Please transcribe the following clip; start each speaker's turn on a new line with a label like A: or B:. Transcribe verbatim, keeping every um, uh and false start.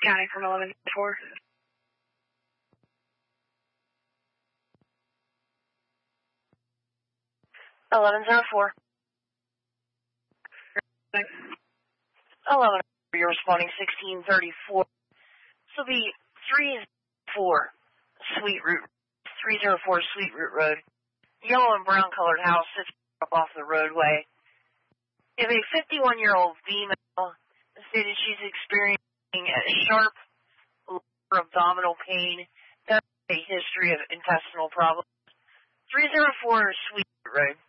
A: County from eleven four.
B: eleven oh four.
A: Thanks.
B: eleven, you're responding sixteen thirty-four. This will be three four Sweet Root, three oh four Sweet Root Road. Yellow and brown colored house sits up off the roadway. We have a fifty-one-year-old female stated she's experiencing a sharp lower abdominal pain. That's a history of intestinal problems. three oh four Sweet Root Road.